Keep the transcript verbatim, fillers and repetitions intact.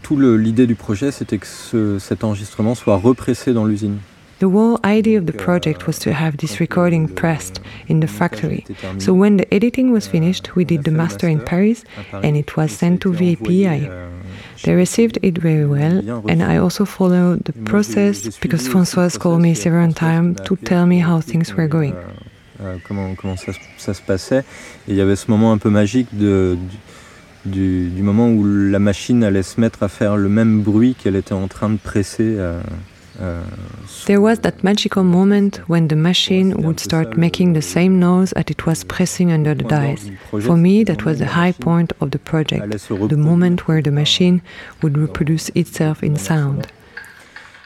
tout le, l'idée du projet, c'était que ce, cet enregistrement soit repressé dans l'usine. The whole idea of the project was to have this recording pressed in the factory. So when the editing was finished, we did the master in Paris, and it was sent to V A P I. They received it very well, and I also followed the process because Françoise called me several times to tell me how things were going. Comment, comment ça, ça se passait. Et il y avait ce moment un peu magique de, du, du moment où la machine allait se mettre à faire le même bruit qu'elle était en train de presser. Euh, euh, There was that magical moment when the machine would start making the same noise as it was pressing under the dies. For me, that was the high point of the project, the moment where the machine would reproduce itself in sound.